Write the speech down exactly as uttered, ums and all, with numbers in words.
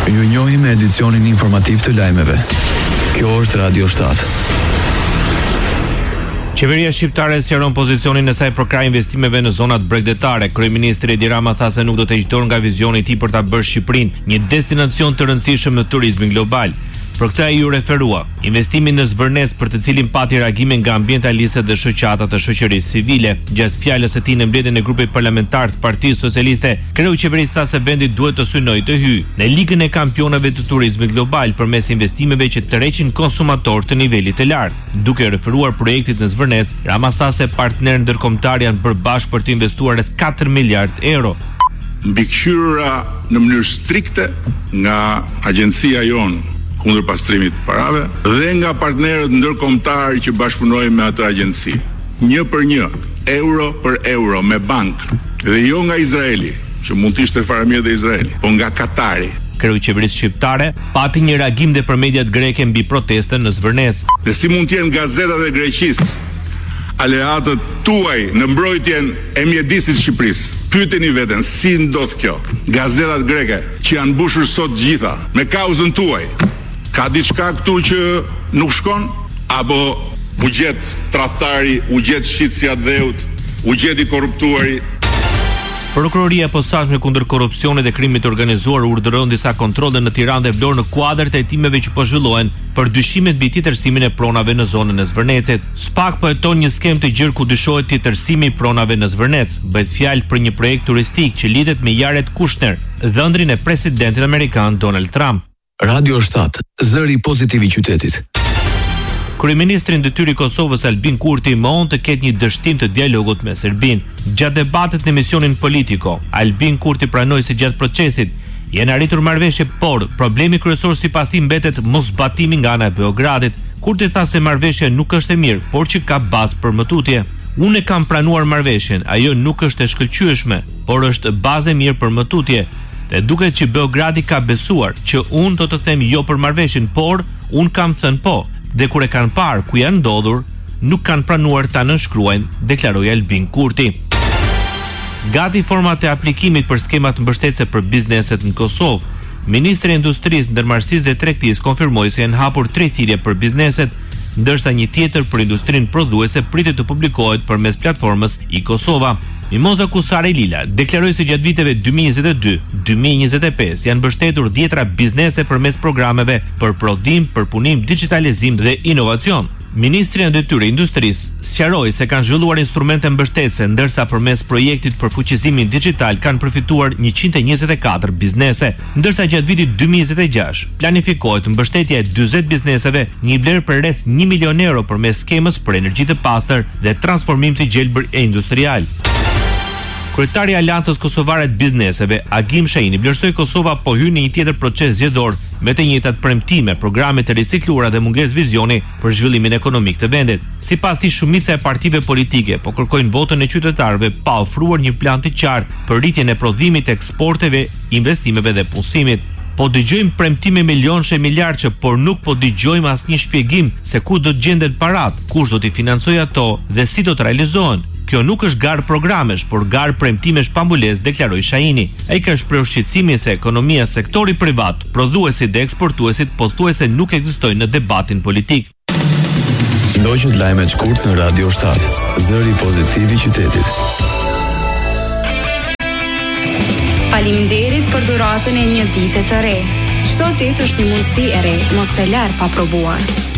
Ju njohim me edicionin informativ të lajmeve. Kjo është Radio shtatë. Qeveria shqiptare sqaron pozicionin e saj për krah investimeve në zonat bregdetare. Kryeministri Edi Rama tha se nuk do të heqëtor nga vizioni i tij për ta bërë Shqipërinë një destinacion të rëndësishëm në turizmin global. Për këtë ai ju referua investimin në Zvërnes, për të cilin pati reagime nga ambientalistët dhe shoqata të shoqërisë civile. Gjatë fjalës së tij në mbledhjen e grupit parlamentar të Partisë Socialiste, kreu i qeverisë tha se vendi duhet të synojë të hyjë në ligën e kampionave të turizmit global përmes investimeve që tërheqin konsumator të nivelit të lartë. Duke referuar projektit në Zvërnes, Rama tha se partnerë ndërkombëtar janë përbashkë për të investuar rreth katër miliard euro. Mbikëqyrura në mënyrë strikte nga agjencia jonë kundër pastrimit të parave dhe nga partnerët ndërkombëtar që bashkëpunojnë me atë agjenci. Një për një, euro për euro me bankë, dhe jo nga Izraeli, që mund të ishte faramir dhe Izraeli, po nga Katari. Kreu i qeverisë shqiptare pati një reagim dhe për mediat greke mbi protestën në Zvërnes. Dhe si mund të jenë gazetat e Greqisë aleatët tuaj në mbrojtjen e mjedisit Shqipërisë? Pyeteni veten, si ndodh kjo? Gazetat greke që janë mbushur sot gjitha me kauzën tuaj. Ka diçka këtu që nuk shkon? Apo u gjet tradhtari, u gjet shitësia e dheut, u gjet i korruptuari? Prokuroria e posaçme kundër korrupsionit dhe krimit të organizuar urdhëron disa kontrolle në Tiranë dhe Vlorë në kuadër të hetimeve që po zhvillohen për dyshimet mbi tjetërsimin e pronave në zonën e Zvërnecit. SPAK po heton një skem të gjerë ku dyshohet tjetërsimi i pronave në Zvërnec. Bëhet fjalë për një projekt turistik që lidhet me Jared Kushner, dhëndrin e presidentit amerikan Donald Trump. Radio shtatë, zëri pozitiv i qytetit. Kryeministri i detyri i Kosovës Albin Kurti mohon të ketë një dështim të dialogut me Serbinë. Gjatë debatit në emisionin Politico, Albin Kurti pranoi se gjatë procesit janë arritur marrëveshje, por problemi kryesor sipas tij mbetet mosbatimi nga ana e Beogradit. Kurti tha se marrëveshja nuk është e mirë, por që ka bazë për mëtutje. Unë kam pranuar marrëveshjen, ajo nuk është e shkëlqyeshme, por është bazë e mirë për mëtutje. Dhe duket që Beogradi ka besuar që unë do të them jo për marrëveshjen, por unë kam thënë po. Dhe kur e kanë parë ku janë ndodhur, nuk kanë pranuar ta nënshkruajnë, deklaroi Albin Kurti. Gati format e aplikimit për skemat mbështetëse për bizneset në Kosovë. Ministri i Industrisë, Ndërmarrësisë dhe Tregtisë konfirmoi se janë hapur tre thirrje për bizneset, ndërsa një tjetër për industrinë prodhuese pritet të publikohet përmes platformës i Kosova. Mimoza Kusare Lila deklaroi se gjatë viteve dy mijë e njëzet e dy - dy mijë e njëzet e pesë janë mbështetur dhjetra biznese përmes programeve për prodhim, përpunim, digitalizim dhe inovacion. Ministri i Detyrë Industrisë sqaroi se kanë zhvilluar instrumente mbështetëse, ndërsa përmes projektit për fuqizimin digjital kanë përfituar njëqind e njëzet e katër biznese, ndërsa gjatë vitit dy mijë e njëzet e gjashtë planifikohet mbështetja e dyzet bizneseve, një vlerë për rreth një milion euro përmes skemës për energji të pastër dhe transformim të gjelbër e industrial. Kryetari i Aleancës Kosovare të Bizneseve, Agim Shahini, vlerësoi Kosova po hyn në një tjetër proces zgjedhor me të njëjtat premtime, programe të ricikluara dhe mungesë vizioni për zhvillimin ekonomik të vendit. Sipas tij, shumica e partive politike po kërkojnë votën e qytetarëve pa ofruar një plan të qartë për rritjen e prodhimit, eksporteve, investimeve dhe punësimit. Po dëgjojmë premtime milionësh e miliardësh, por nuk po dëgjojmë asnjë shpjegim se ku do të gjendet parat, kush do t'i financojë ato dhe si do të realizohen. Kjo nuk është garë programesh, por garë premtimesh pambulesë, deklaroi Shahini. Ai ka shprehur shqetësimin se ekonomia, sektori privat, prodhuesit dhe eksportuesit pothuajse nuk ekzistojnë në debatin politik. Ndoqët lajmet shkurt në Radio shtatë, zëri pozitiv i qytetit. Faleminderit për dhuratën e një dite të re. Çdo ditë është një mundësi e re, mos e lar pa provuar.